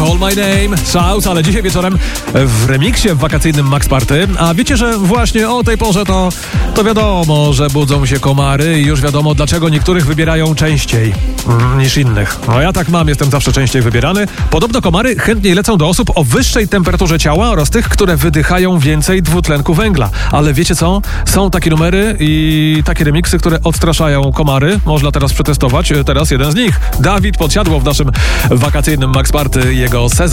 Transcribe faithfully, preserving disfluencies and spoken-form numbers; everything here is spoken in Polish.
Call My Name, Shout, ale dzisiaj wieczorem w remiksie w wakacyjnym Max Party. A wiecie, że właśnie o tej porze to, to wiadomo, że budzą się komary i już wiadomo, dlaczego niektórych wybierają częściej mm, niż innych. No ja tak mam, jestem zawsze częściej wybierany. Podobno komary chętniej lecą do osób o wyższej temperaturze ciała oraz tych, które wydychają więcej dwutlenku węgla. Ale wiecie co? Są takie numery i takie remiksy, które odstraszają komary. Można teraz przetestować. Teraz jeden z nich. Dawid Podsiadło w naszym wakacyjnym Max Party, jego sezon.